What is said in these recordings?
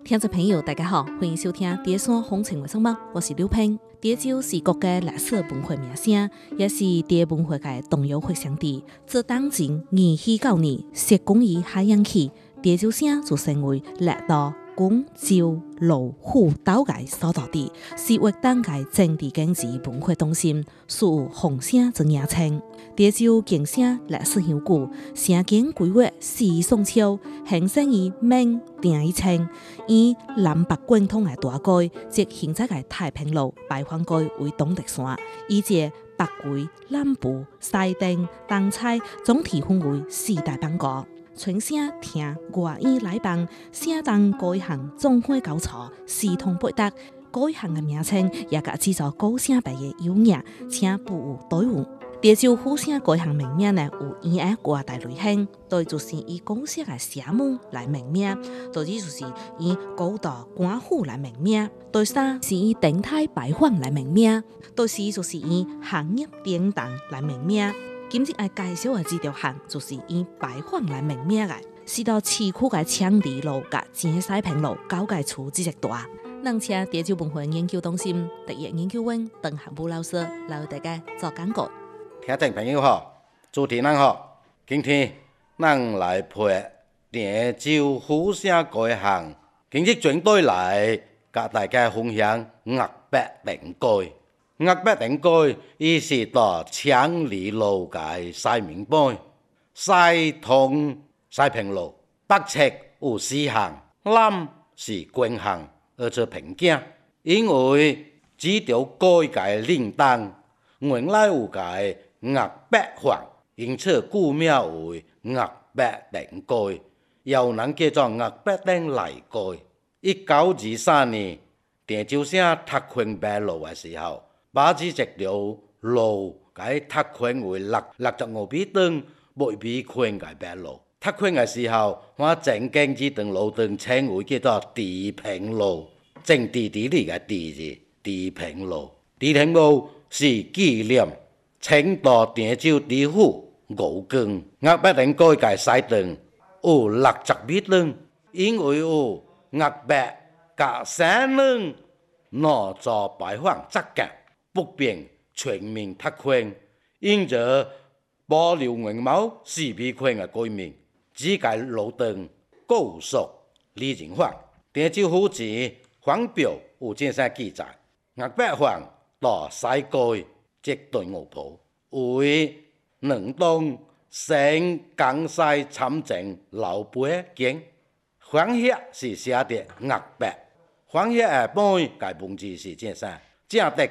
听众朋友，大家好，欢迎收听《碟山风情为什么》，我是刘平。碟洲是国家历史文化名城，也是碟文化界重要发祥地。自当前2049年设工于海洋区，碟洲省就成为历岛、广州、罗湖岛界所在地，是活动界政治经济文化中心，属有红省之名称。碟洲建省历史悠久，城建规划四宋朝，形成于明定于清，以南北贯通的大街，即现在的太平路、白番街为东直线，以及北回、南部、西登、东菜总体分为四大邦国。全省厅外院来办，省东各项总会交错，四通八达。各项的名称也甲制作高省别的优雅，且不无对误。碟洲府省各项名名呢，有伊个各大类型，对就是以公社的社门来命名，对就是以高大官府来命名，对三是以鼎泰白坊来命名，对四就是以行业典当来命名。今日要介绍的这条巷，就是以白坊来命名的，是到市区的昌黎路甲前西平路交界处这一段。咱请碟洲文化研究中心特约研究员邓汉武老师来为大家做讲解。 听众朋友好，主持人好，今天咱来陪碟洲府省各项今日全队来，甲大家分享岳北定街。岳北定街伊是到昌黎路界西面背，西通西平路，北侧有四巷，南是关巷，而且平景。因为这条街界领当原来有界岳北坊，因此故名为岳北定街，也有人叫做岳北定内街。1923年，滇州省拓宽马路的时候，把这一条路改拓宽为65米长、8米宽的马路。拓宽的时候，我整经这条路段称为叫做地平路，政治地理的地字，地平路。地平路是纪念清代滇州知府吴光。岳北定街界西段有60米长，因为有岳北甲山两两座白坊接界，不便全面拓宽，因着保留原貌4米宽的街面。这个路段高速里程法，滇州府前房表有这些记载：岳北坊到西街这段路谱为两栋省江西参政老辈建，房页是写的岳北，房页下半个文字是这些：正德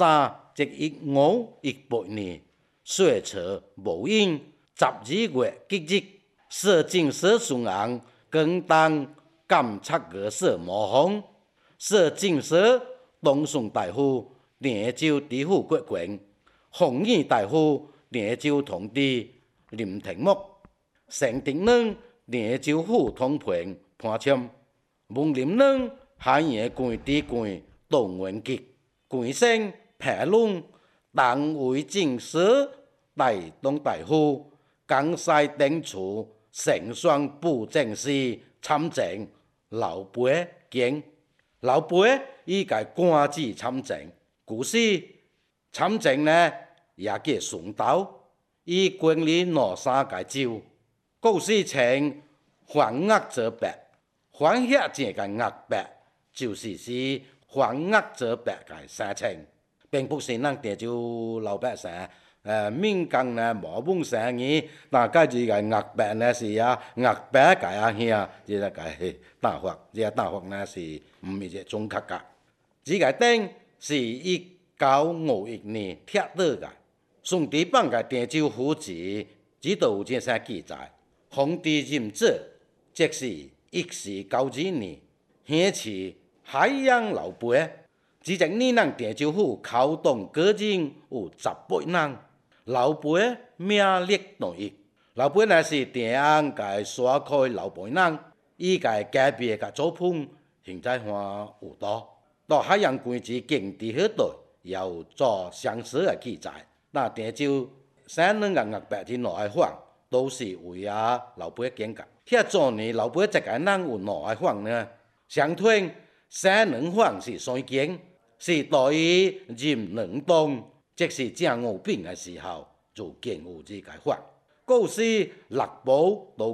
13/15/18年，岁初戊寅12月吉日。设进社顺行，更当监察阁社模仿。设进社东顺大夫滇州知府郭权，弘义大夫滇州同知林廷木，成定两滇州府通判潘谦，文林两海盐县知县董元吉，县省平龙党为进社大东大夫江西丁处。成双布政司参政老辈建，老辈伊个官职参政，故事参政呢也叫顺道，伊管理哪3个州，故事称环岳泽北，环遐这个岳北就是环岳泽北个山称，并不是咱滇州老百姓。闽江呢无问生意，但介这个岳北呢是岳北界兄，这个大法，这个大法呢是唔是一个中客家。这个顶是1951年拆倒个，顺治版个滇州府志，这都有这些记载。皇帝任职，即是1492年，兴起海洋老辈。这一年咱滇州府考动个人有18人。老辈名列第一，老辈呢是定安界山区老辈人，伊界隔壁个祖谱现在还有多。到海洋县之境地迄带也有做相似的记载。那滇州省两个岳北之两个坊，都是为老辈建的。遐早年老辈一个人有两个坊呢， 相传生卵方是三更，是对于任卵动，即是正午饼的时候，就建有这个法。故事六部都